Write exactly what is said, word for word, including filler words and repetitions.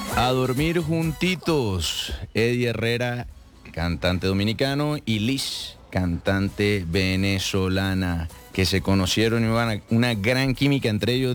A dormir juntitos, Eddie Herrera, cantante dominicano, y Liz, cantante venezolana, que se conocieron y una, una gran química entre ellos.